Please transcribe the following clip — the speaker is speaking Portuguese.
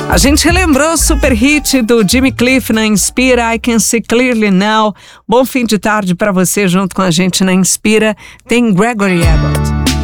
A gente relembrou o super hit do Jimmy Cliff na Inspira, I Can See Clearly Now. Bom fim de tarde para você junto com a gente na Inspira. Tem Gregory Abbott.